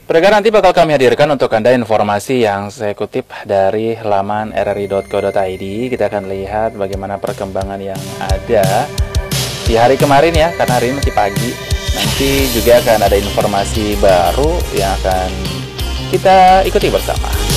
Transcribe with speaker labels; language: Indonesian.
Speaker 1: Pendengar, nanti bakal kami hadirkan untuk Anda informasi yang saya kutip dari laman rri.co.id. Kita akan lihat bagaimana perkembangan yang ada di hari kemarin ya, karena hari ini masih pagi. Nanti juga akan ada informasi baru yang akan kita ikuti bersama.